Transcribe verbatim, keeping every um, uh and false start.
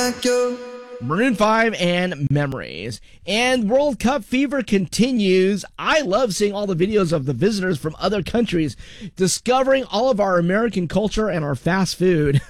Maroon five and Memories. And World Cup fever continues. I love seeing all the videos of the visitors from other countries discovering all of our American culture and our fast food.